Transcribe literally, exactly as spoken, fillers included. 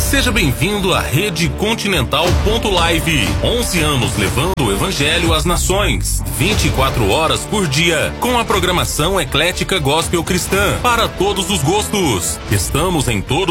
Seja bem-vindo à Rede Continental ponto Live. onze anos levando o Evangelho às nações. vinte e quatro horas por dia. Com a programação eclética gospel cristã. Para todos os gostos. Estamos em todos